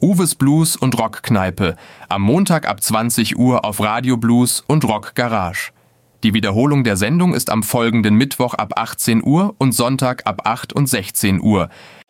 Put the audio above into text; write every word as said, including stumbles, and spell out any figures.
Uwes Blues und Rockkneipe, am Montag ab zwanzig Uhr auf Radio Blues und Rock Garage. Die Wiederholung der Sendung ist am folgenden Mittwoch ab achtzehn Uhr und Sonntag ab acht und sechzehn Uhr.